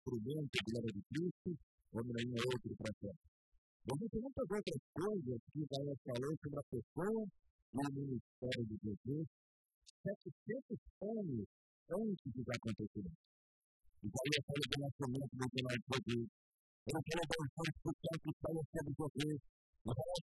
instrumento de glória de Cristo, vamos aí a outro processo. Mas tem muitas outras coisas que Isaías falou sobre a pessoa e o ministério de Jesus 700 anos antes dos acontecimentos. Isaías fala do nascimento do Senhor Jesus. Ele fala da unção especial que saiu sobre Jesus. Isaías